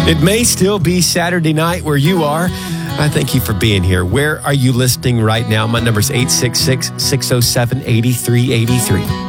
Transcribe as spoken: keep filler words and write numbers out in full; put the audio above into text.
It may still be Saturday night where you are. I thank you for being here. Where are you listening right now? My number is eight six six, six oh seven, eight three eight three.